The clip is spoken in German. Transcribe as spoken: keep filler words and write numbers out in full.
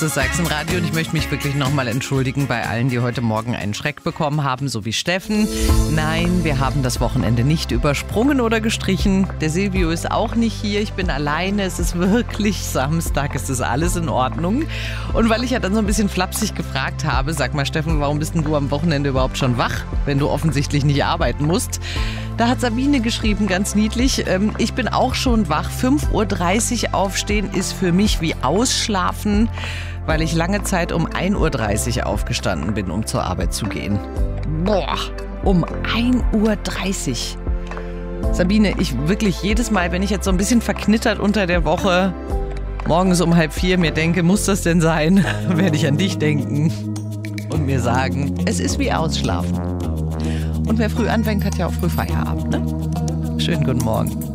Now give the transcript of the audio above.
Das Sachsenradio und ich möchte mich wirklich nochmal entschuldigen bei allen, die heute Morgen einen Schreck bekommen haben, so wie Steffen. Nein, wir haben das Wochenende nicht übersprungen oder gestrichen. Der Silvio ist auch nicht hier, ich bin alleine. Es ist wirklich Samstag, es ist alles in Ordnung. Und weil ich ja dann so ein bisschen flapsig gefragt habe, sag mal Steffen, warum bist denn du am Wochenende überhaupt schon wach, wenn du offensichtlich nicht arbeiten musst? Da hat Sabine geschrieben, ganz niedlich, ähm, ich bin auch schon wach. fünf Uhr dreißig aufstehen ist für mich wie ausschlafen, weil ich lange Zeit um ein Uhr dreißig aufgestanden bin, um zur Arbeit zu gehen. Boah, um ein Uhr dreißig. Sabine, ich wirklich jedes Mal, wenn ich jetzt so ein bisschen verknittert unter der Woche morgens um halb vier mir denke, muss das denn sein, werde ich an dich denken und mir sagen, es ist wie ausschlafen. Und wer früh anfängt, hat ja auch früh Feierabend, ne? Schönen guten Morgen.